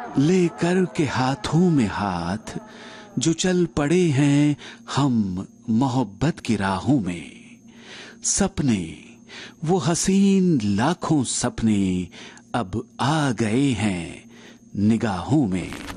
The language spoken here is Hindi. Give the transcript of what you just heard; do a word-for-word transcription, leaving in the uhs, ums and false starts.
लेकर के हाथों में हाथ जो चल पड़े हैं हम मोहब्बत की राहों में। सपने वो हसीन लाखों सपने अब आ गए हैं निगाहों में।